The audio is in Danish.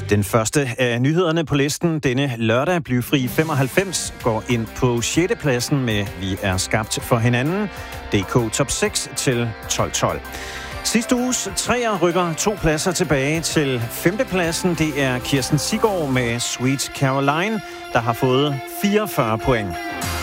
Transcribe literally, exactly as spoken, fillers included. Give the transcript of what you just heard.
Den første af nyhederne på listen denne lørdag, Blyfri femoghalvfems, går ind på sjette pladsen med Vi er skabt for hinanden. D K Top seks til tolv tolv. Sidste uges treer rykker to pladser tilbage til femtepladsen. Det er Kirsten Siggaard med Sweet Caroline, der har fået fireogfyrre point.